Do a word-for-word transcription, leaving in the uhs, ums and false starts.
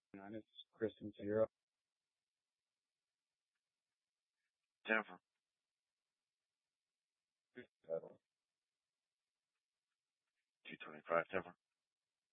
Nine is Kristen Zero. Denver. Settle. two twenty-five, Denver.